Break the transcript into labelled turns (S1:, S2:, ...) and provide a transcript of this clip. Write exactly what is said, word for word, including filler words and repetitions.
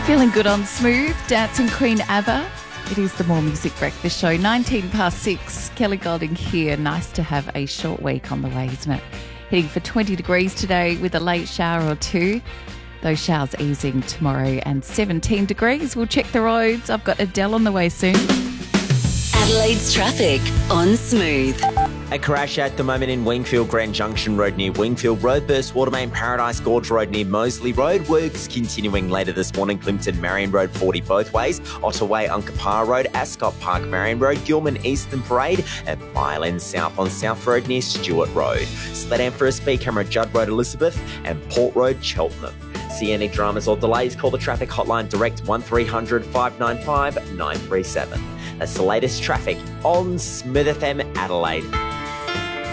S1: Feeling good on Smooth, dancing Queen ABBA. It is the More Music Breakfast Show, nineteen past six. Kelly Golding here. Nice to have a short week on the way, isn't it? Heading for twenty degrees today with a late shower or two. Those showers easing tomorrow and seventeen degrees. We'll check the roads. I've got Adele on the way soon.
S2: Adelaide's traffic on Smooth.
S3: A crash at the moment in Wingfield Grand Junction Road near Wingfield Road, Burst Watermain Paradise Gorge Road near Moseley Road. Works continuing later this morning, Plimpton Marion Road forty both ways, Ottaway Unkapar Road, Ascot Park Marion Road, Gilman Eastern Parade and Byland South on South Road near Stewart Road. Sleddam for a speed camera Judd Road Elizabeth and Port Road Cheltenham. See any dramas or delays, call the traffic hotline direct one three hundred five nine five nine three seven. That's the latest traffic on Smooth F M Adelaide.